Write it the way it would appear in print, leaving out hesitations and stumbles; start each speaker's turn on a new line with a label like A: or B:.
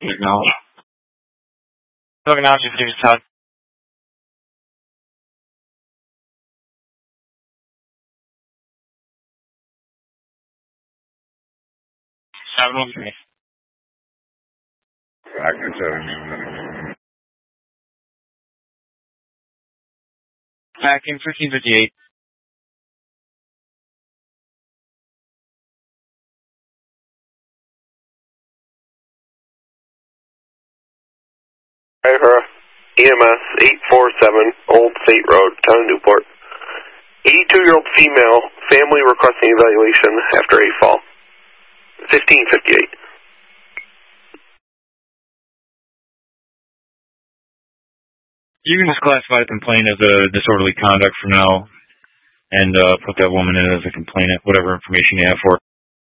A: No. Technology for your son. 703.
B: Factor 7.
A: Back in 1558.
C: Driver, EMS 847, Old State Road, Town of Newport. 82-year-old female, family requesting evaluation after a fall. 1558.
A: You can just classify the complaint as a disorderly conduct for now, and put that woman in as a complainant, whatever information you have for her.